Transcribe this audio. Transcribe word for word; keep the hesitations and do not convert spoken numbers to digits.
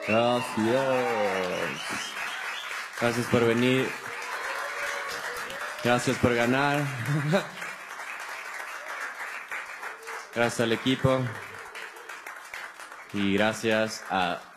Gracias. Gracias por venir. Gracias por ganar. Gracias al equipo. Y gracias a